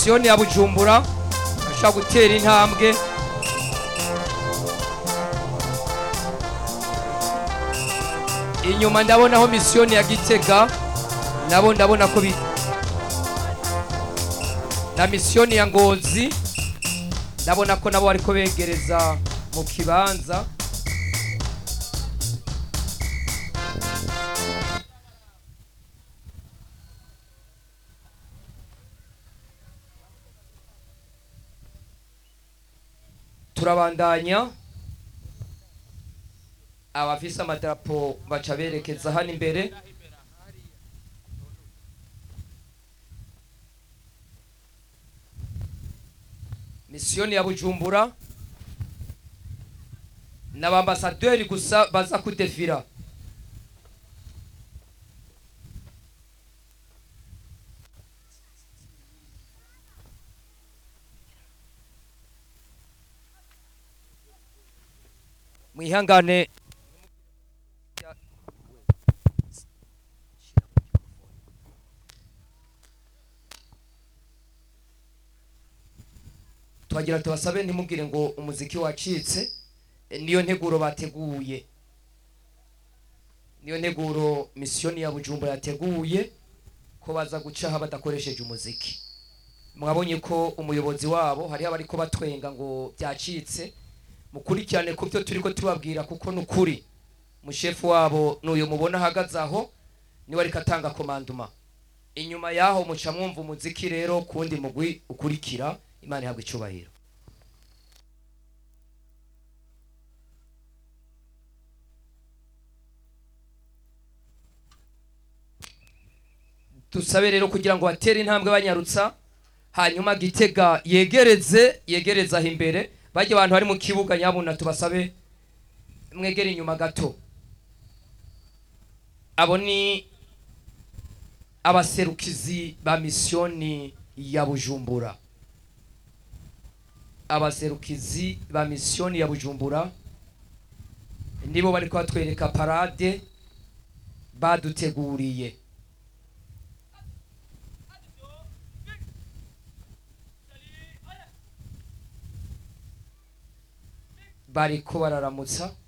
misiyoni ya Bujumbura ashaka gutera intambwe. Inyuma ndabonaho misiyoni ya Gitega, nabo ndabona ko na misiyoni ya Ngozi ndabona ko nabo ariko begereza mu kibanza. Turabandanya, abafise amadarapo baca berekeza hano imbere. Misiyoni ya Bujumbura n'abambasaderi gusa baza kudefira. Mwihangane twagira tubasabe ntimubwire ngo umuziki wacitse. Niyo nteguro bateguye, niyo nteguro misiyoni ya Bujumbura yateguye ko baza gucaha badakoresheje umuziki. Mwabonye ko umuyobozi wabo hari abariko batwenga ngo byacitse. Mukurikirane ku byo turiko tubabwira kuko nukuri mushefu wabo n'uyu mubona hagaze aho niwe ariko atanga komanduma. Inyuma yaho muca mwumva umuziki rero kundi mugwi ukurikira. Imana ihabwe icubahiro. Tusabe rero kugira ngo batere intambwe banyarutsa, hanyuma Gitega yegereza aho imbere. Bajye abantu bari mu kibuga nyabuna tubasabe mwegere inyuma gato. Abo ni abaserukizi ba misiyoni ya Bujumbura. Abaserukizi ba misiyoni ya Bujumbura nibo bari kwatwereka parade baduteguriye. Bariko bararamutsa